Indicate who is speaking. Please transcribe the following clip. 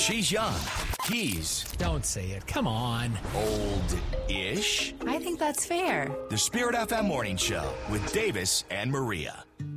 Speaker 1: She's young. He's
Speaker 2: Don't say it. Come on.
Speaker 1: old-ish.
Speaker 3: I think that's fair.
Speaker 1: The Spirit FM Morning Show with Davis and Maria.